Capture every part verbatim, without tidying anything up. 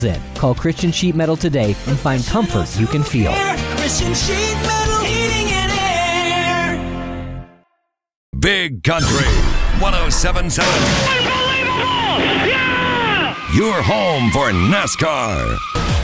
in. Call Christian Sheet Metal today and find comfort you can feel. Christian Sheet Metal Heating and Air. Big Country one oh seven point seven. Unbelievable! Yeah! Your home for NASCAR.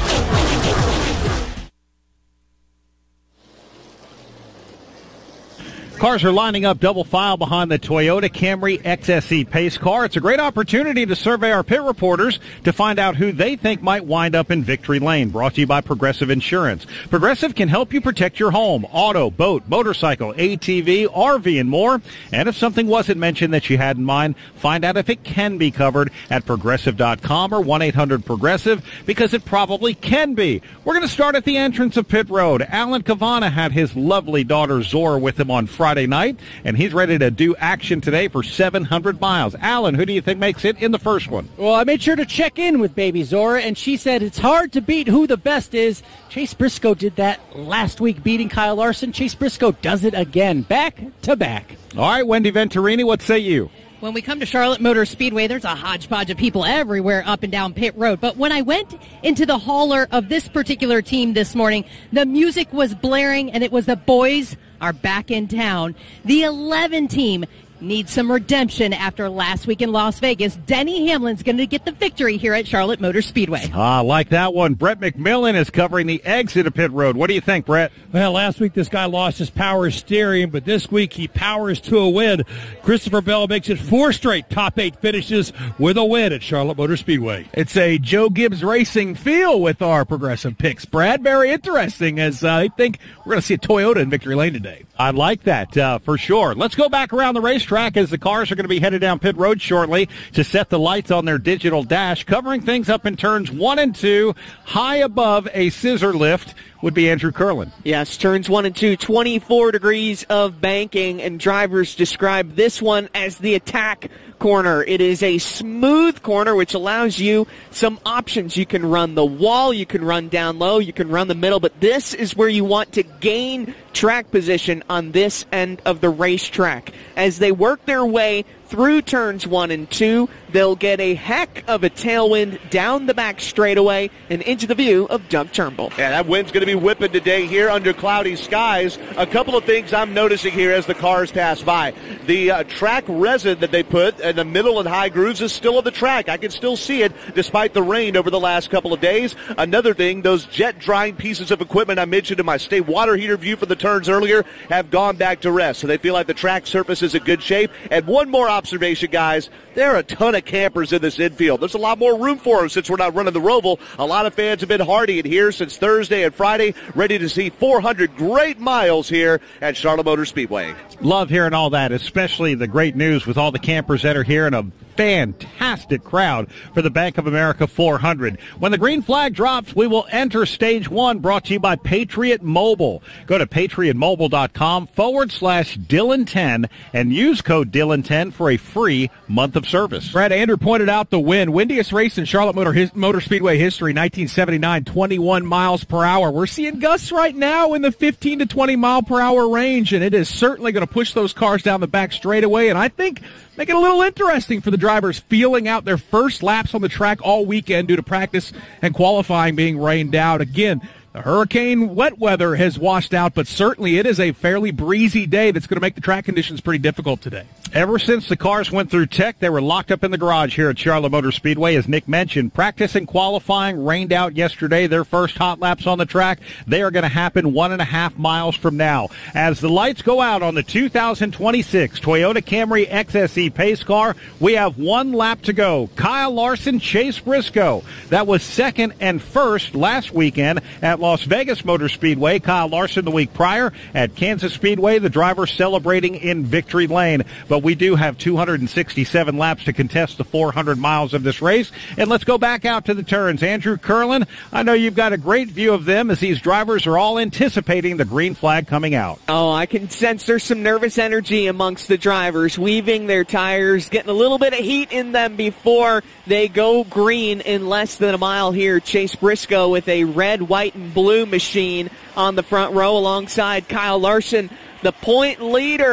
Cars are lining up double file behind the Toyota Camry X S E pace car. It's a great opportunity to survey our pit reporters to find out who they think might wind up in victory lane. Brought to you by Progressive Insurance. Progressive can help you protect your home, auto, boat, motorcycle, A T V, R V, and more. And if something wasn't mentioned that you had in mind, find out if it can be covered at progressive dot com or one eight hundred progressive, because it probably can be. We're going to start at the entrance of pit road. Alan Cavana had his lovely daughter Zora with him on Friday. Friday night, and he's ready to do action today for seven hundred miles. Alan, who do you think makes it in the first one? Well, I made sure to check in with baby Zora, and she said it's hard to beat who the best is. Chase Briscoe did that last week, beating Kyle Larson. Chase Briscoe does it again, back to back. All right, Wendy Venturini, what say you? When we come to Charlotte Motor Speedway, there's a hodgepodge of people everywhere up and down pit road. But when I went into the hauler of this particular team this morning, the music was blaring, and it was the boys are back in town. The eleven team needs some redemption after last week in Las Vegas. Denny Hamlin's going to get the victory here at Charlotte Motor Speedway. Ah, like that one. Brett McMillan is covering the exit of pit road. What do you think, Brett? Well, last week this guy lost his power steering, but this week he powers to a win. Christopher Bell makes it four straight top eight finishes with a win at Charlotte Motor Speedway. It's a Joe Gibbs Racing feel with our progressive picks, Brad. Very interesting, as uh, I think we're going to see a Toyota in victory lane today. I like that, uh, for sure. Let's go back around the racetrack as the cars are going to be headed down pit road shortly to set the lights on their digital dash. Covering things up in turns one and two, high above a scissor lift, would be Andrew Curlin. Yes, turns one and two, twenty-four degrees of banking, and drivers describe this one as the attack corner. It is a smooth corner, which allows you some options. You can run the wall, you can run down low, you can run the middle, but this is where you want to gain track position on this end of the racetrack. As they work their way through turns one and two, they'll get a heck of a tailwind down the back straightaway and into the view of Doug Turnbull. Yeah, that wind's going to be whipping today here under cloudy skies. A couple of things I'm noticing here as the cars pass by. The uh, track resin that they put in the middle and high grooves is still on the track. I can still see it despite the rain over the last couple of days. Another thing, those jet drying pieces of equipment I mentioned in my state water heater view for the turns earlier have gone back to rest. So they feel like the track surface is in good shape. And one more observation, guys, there are a ton of campers in this infield. There's a lot more room for them since we're not running the Roval. A lot of fans have been hardying here since Thursday and Friday, ready to see four hundred great miles here at Charlotte Motor Speedway. Love hearing all that, especially the great news with all the campers that are here and a fantastic crowd for the Bank of America four hundred. When the green flag drops, we will enter stage one, brought to you by Patriot Mobile. Go to patriotmobile.com forward slash Dylan ten and use code Dylan ten for a free month of service. Brad, Andrew pointed out the win. Windiest race in Charlotte Motor, his, Motor Speedway history, nineteen seventy-nine, twenty-one miles per hour. We're seeing gusts right now in the fifteen to twenty mile per hour range, and it is certainly going to push those cars down the back straightaway, and I think make it a little interesting for the drivers feeling out their first laps on the track all weekend due to practice and qualifying being rained out. Again, the hurricane wet weather has washed out, but certainly it is a fairly breezy day that's going to make the track conditions pretty difficult today. Ever since the cars went through tech, they were locked up in the garage here at Charlotte Motor Speedway. As Nick mentioned, practice and qualifying rained out yesterday. Their first hot laps on the track, they are going to happen one and a half miles from now. As the lights go out on the two thousand twenty-six Toyota Camry X S E pace car, we have one lap to go. Kyle Larson, Chase Briscoe. That was second and first last weekend at Las Vegas Motor Speedway. Kyle Larson the week prior at Kansas Speedway, the driver celebrating in victory lane. But we do have two hundred sixty-seven laps to contest the four hundred miles of this race. And let's go back out to the turns. Andrew Curlin, I know you've got a great view of them as these drivers are all anticipating the green flag coming out. Oh, I can sense there's some nervous energy amongst the drivers, weaving their tires, getting a little bit of heat in them before they go green in less than a mile here. Chase Briscoe with a red, white, and blue machine on the front row alongside Kyle Larson, the point leader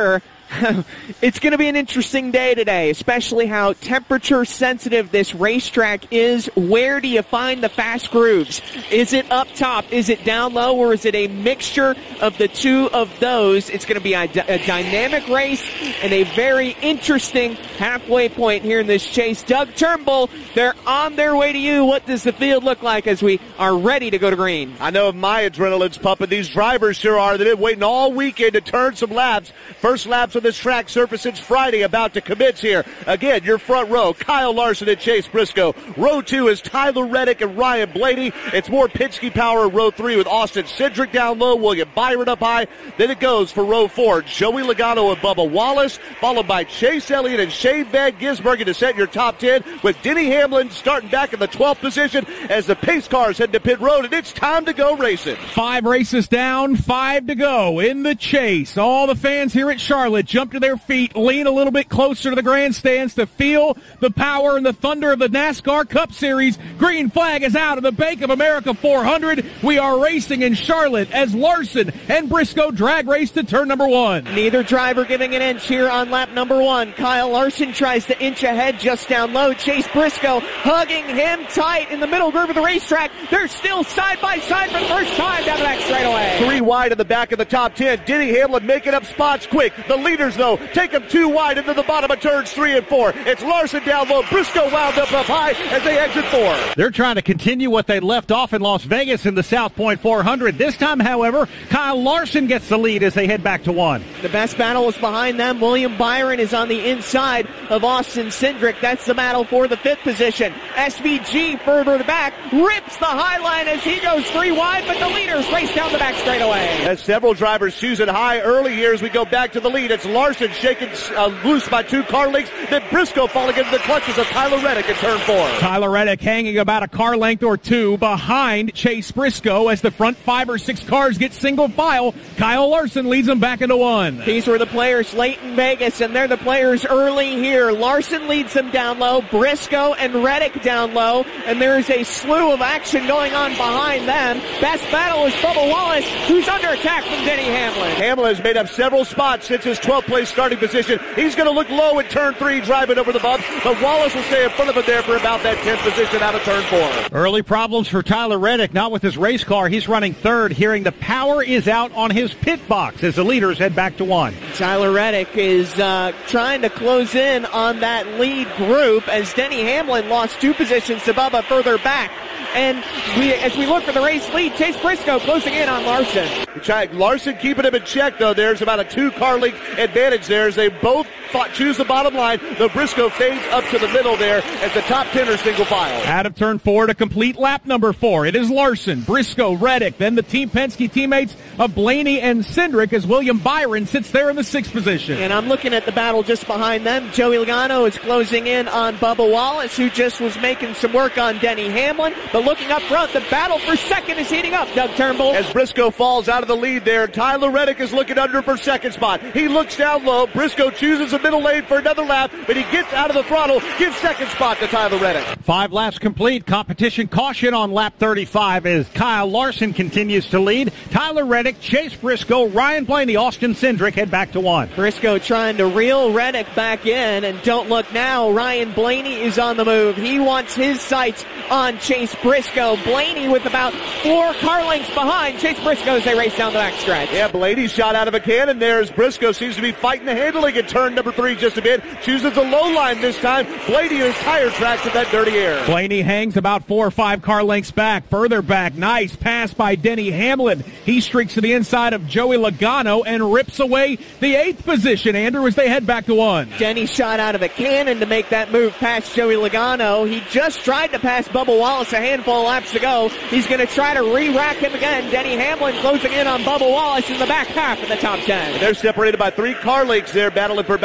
It's going to be an interesting day today, especially how temperature sensitive this racetrack is. Where do you find the fast grooves? Is it up top? Is it down low? Or is it a mixture of the two of those? It's going to be a, a dynamic race and a very interesting halfway point here in this chase. Doug Turnbull, they're on their way to you. What does the field look like as we are ready to go to green? I know my adrenaline's pumping. These drivers sure are. They've been waiting all weekend to turn some laps. First laps of this track surface since Friday about to commence here. Again, your front row, Kyle Larson and Chase Briscoe. Row two is Tyler Reddick and Ryan Blaney. It's more Penske power in row three with Austin Cindric down low, William Byron up high. Then it goes for row four, Joey Logano and Bubba Wallace, followed by Chase Elliott and Shane Van Gisbergen to set your top ten, with Denny Hamlin starting back in the twelfth position as the pace cars head to pit road, and it's time to go racing. Five races down, five to go in the chase. All the fans here at Charlotte jump to their feet, lean a little bit closer to the grandstands to feel the power and the thunder of the NASCAR Cup Series. Green flag is out of the Bank of America four hundred. We are racing in Charlotte as Larson and Briscoe drag race to turn number one. Neither driver giving an inch here on lap number one. Kyle Larson tries to inch ahead just down low. Chase Briscoe hugging him tight in the middle groove of the racetrack. They're still side by side for the first time down the back straightaway. Three wide in the back of the top ten. Denny Hamlin making up spots quick. The leaders, though, take them two wide into the bottom of turns three and four. It's Larson down low. Briscoe wound up up high as they exit four. They're trying to continue what they left off in Las Vegas in the South Point four hundred. This time, however, Kyle Larson gets the lead as they head back to one. The best battle is behind them. William Byron is on the inside of Austin Cindric. That's the battle for the fifth position. S V G further back rips the high line as he goes three wide, but the leaders race down the back straightaway. As several drivers choosing high early here as we go back to the lead. It's Larson shaken uh, loose by two car lengths. Then Briscoe falling into the clutches of Tyler Reddick in turn four. Tyler Reddick hanging about a car length or two behind Chase Briscoe as the front five or six cars get single file. Kyle Larson leads them back into one. These were the players late in Vegas, and they're the players early here. Larson leads them down low, Briscoe and Reddick down low, and there is a slew of action going on behind them. Best battle is Bubba Wallace, who's under attack from Denny Hamlin. Hamlin has made up several spots since his twelfth place starting position. He's going to look low in turn three, driving over the bumps, but Wallace will stay in front of him there for about that tenth position out of turn four. Early problems for Tyler Reddick, not with his race car. He's running third, hearing the power is out on his pit box as the leaders head back to one. Tyler Reddick is uh, trying to close in on that lead group as Denny Hamlin lost two positions to Bubba further back. And we, as we look for the race lead, Chase Briscoe closing in on Larson. Larson keeping him in check, though. There's about a two-car length advantage there as they both fought, choose the bottom line. The Briscoe fades up to the middle there as the top ten are single file. Out of turn four to complete lap number four. It is Larson, Briscoe, Reddick, then the Team Penske teammates of Blaney and Cindric as William Byron sits there in the sixth position. And I'm looking at the battle just behind them. Joey Logano is closing in on Bubba Wallace, who just was making some work on Denny Hamlin. But looking up front, the battle for second is heating up, Doug Turnbull. As Briscoe falls out of the lead there, Tyler Reddick is looking under for second spot. He looks down low. Briscoe chooses the middle lane for another lap, but he gets out of the throttle, gives second spot to Tyler Reddick. Five laps complete. Competition caution on lap thirty-five as Kyle Larson continues to lead. Tyler Reddick, Chase Briscoe, Ryan Blaney, Austin Cindric head back to one. Briscoe trying to reel Reddick back in, and don't look now, Ryan Blaney is on the move. He wants his sights on Chase Briscoe. Blaney with about four car lengths behind Chase Briscoe as they race down the back stretch. Yeah, Blaney shot out of a cannon there as Briscoe seems to be fighting the handling at turn number three just a bit. Chooses a low line this time. Blaney is tire tracks at that dirty air. Blaney hangs about four or five car lengths back. Further back, nice pass by Denny Hamlin. He streaks to the inside of Joey Logano and rips away the eighth position, Andrew, as they head back to one. Denny shot out of a cannon to make that move past Joey Logano. He just tried to pass Bubba Wallace a handful of laps ago. He's going to try to re-rack him again. Denny Hamlin closing in on Bubba Wallace in the back half of the top ten. They're separated by three car lengths there, battling for about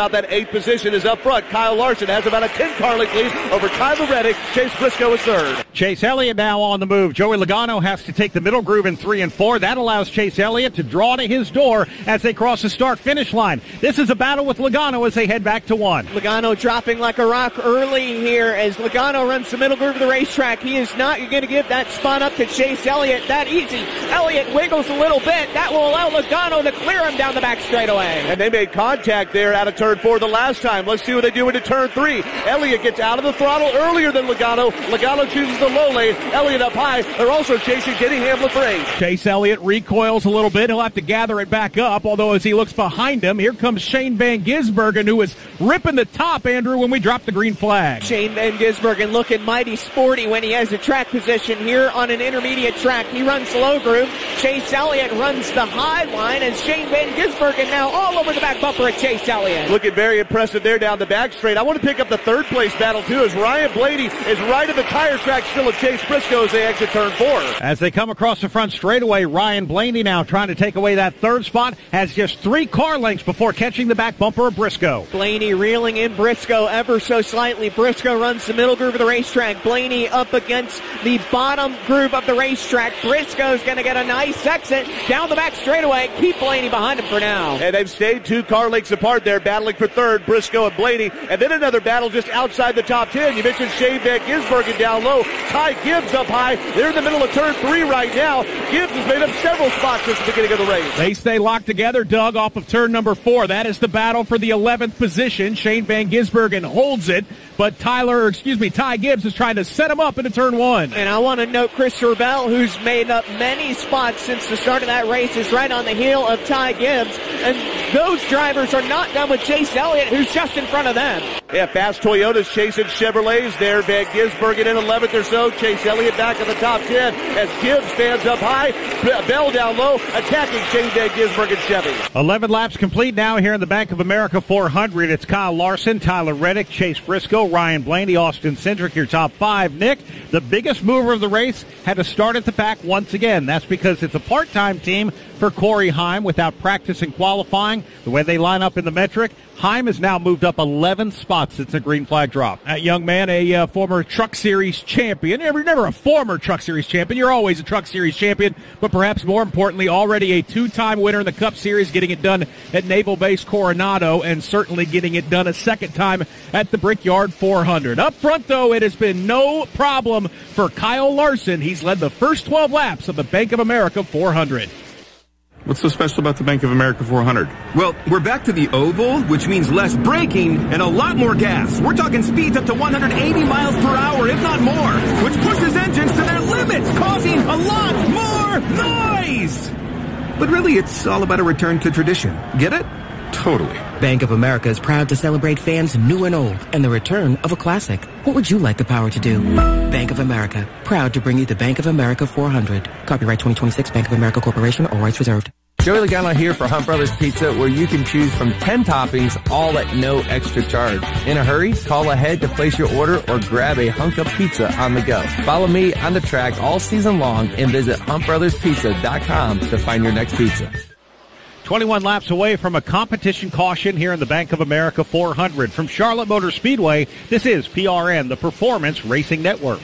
about that eighth position is up front. Kyle Larson has about a ten-car length lead over Tyler Reddick. Chase Briscoe is third. Chase Elliott now on the move. Joey Logano has to take the middle groove in three and four. That allows Chase Elliott to draw to his door as they cross the start-finish line. This is a battle with Logano as they head back to one. Logano dropping like a rock early here as Logano runs the middle groove of the racetrack. He is not going to give that spot up to Chase Elliott that easy. Elliott wiggles a little bit. That will allow Logano to clear him down the back straightaway. And they made contact there out of turn four the last time. Let's see what they do into turn three. Elliott gets out of the throttle earlier than Logano. Logano chooses the low lane. Elliott up high. They're also chasing Denny Hamlin for eight. Chase Elliott recoils a little bit. He'll have to gather it back up, although as he looks behind him, here comes Shane Van Gisbergen, who is ripping the top, Andrew, when we drop the green flag. Shane Van Gisbergen looking mighty sporty when he has a track position here on an intermediate track. He runs the low groove. Chase Elliott runs the high line, and Shane Van Gisbergen now all over the back bumper of Chase Elliott. Looking very impressive there down the back straight. I want to pick up the third place battle too as Ryan Blaney is right at the tire track still at Chase Briscoe as they exit turn four. As they come across the front straightaway, Ryan Blaney now trying to take away that third spot, has just three car lengths before catching the back bumper of Briscoe. Blaney reeling in Briscoe ever so slightly. Briscoe runs the middle groove of the racetrack. Blaney up against the bottom groove of the racetrack. Briscoe's going to get a nice exit down the back straightaway. Keep Blaney behind him for now. And they've stayed two car lengths apart there, battling for third, Briscoe and Blaney. And then another battle just outside the top ten. You mentioned Shane Van Gisbergen down low. Ty Gibbs up high. They're in the middle of turn three right now. Gibbs has made up several spots since the beginning of the race. They stay locked together, Doug, off of turn number four. That is the battle for the eleventh position. Shane Van Gisbergen holds it, but Tyler, excuse me, Ty Gibbs is trying to set him up into turn one. And I want to note Christopher Bell, who's made up many spots since the start of that race, is right on the heel of Ty Gibbs. And those drivers are not done with Chase Elliott, who's just in front of them. Yeah, fast Toyotas chasing Chevrolets there. Van Gisbergen in eleventh or so. Chase Elliott back in the top ten as Gibbs stands up high. Bell down low, attacking Shane Van Gisbergen Chevy. eleven laps complete now here in the Bank of America four hundred. It's Kyle Larson, Tyler Reddick, Chase Briscoe, Ryan Blaney, Austin Cindric, your top five. Nick, the biggest mover of the race, had to start at the back once again. That's because it's a part-time team for Corey Heim without practice and qualifying. The way they line up in the metric, Heim has now moved up eleven spots since the green flag drop. That young man, a uh, former Truck Series champion. You're never a former Truck Series champion. You're always a Truck Series champion, but perhaps more importantly, already a two-time winner in the Cup Series, getting it done at Naval Base Coronado, and certainly getting it done a second time at the Brickyard four hundred. Up front, though, it has been no problem for Kyle Larson. He's led the first twelve laps of the Bank of America four hundred. What's so special about the Bank of America four hundred? Well, we're back to the oval, which means less braking and a lot more gas. We're talking speeds up to one hundred eighty miles per hour, if not more, which pushes engines to their limits, causing a lot more noise. But really, it's all about a return to tradition. Get it? Totally. Bank of America is proud to celebrate fans new and old and the return of a classic. What would you like the power to do? Bank of America, proud to bring you the Bank of America four hundred. Copyright twenty twenty-six, Bank of America Corporation, all rights reserved. Joey Logano here for Hunt Brothers Pizza, where you can choose from ten toppings, all at no extra charge. In a hurry, call ahead to place your order or grab a hunk of pizza on the go. Follow me on the track all season long and visit hunt brothers pizza dot com to find your next pizza. twenty-one laps away from a competition caution here in the Bank of America four hundred. From Charlotte Motor Speedway, this is P R N, the Performance Racing Network.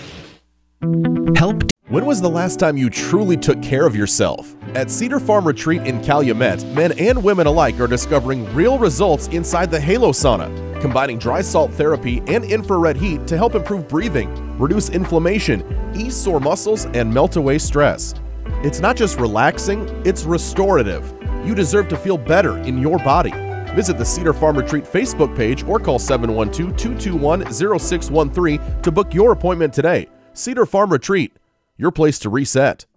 Help. When was the last time you truly took care of yourself? At Cedar Farm Retreat in Calumet, men and women alike are discovering real results inside the Halo Sauna, combining dry salt therapy and infrared heat to help improve breathing, reduce inflammation, ease sore muscles, and melt away stress. It's not just relaxing, it's restorative. You deserve to feel better in your body. Visit the Cedar Farm Retreat Facebook page or call seven one two, two two one, zero six one three to book your appointment today. Cedar Farm Retreat, your place to reset.